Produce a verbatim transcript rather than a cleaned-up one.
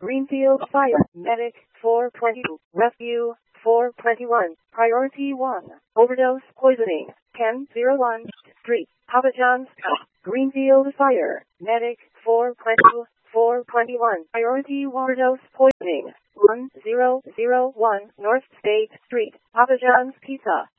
Greenfield Fire, Medic, four twenty-two, Rescue, four twenty-one, Priority one, Overdose Poisoning, ten oh one, Street, Papa John's, Greenfield Fire, Medic, four twenty-two, four twenty-one, Priority Overdose Poisoning, one oh oh one, North State Street, Papa John's Pizza.